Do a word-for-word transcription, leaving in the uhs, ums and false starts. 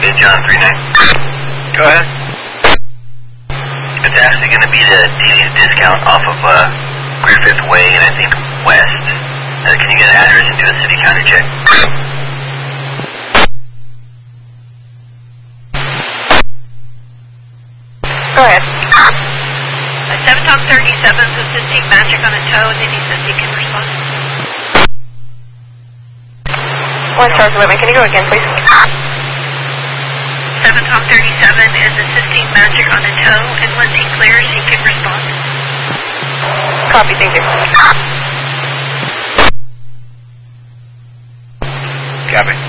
Big John three nine. Go ahead. It's actually going to be the Daily's discount off of uh, Griffith Way and I think West. Uh, can you get an address and do a city counter check? Go ahead. Uh, seven Tom thirty-seven is assisting Magic on a tow, and then he says he can respond. One Stars eleven, can you go again, please? seven Tom thirty-seven is assisting Magic on a tow, and once he clears, he can respond. Copy, thank you. Copy.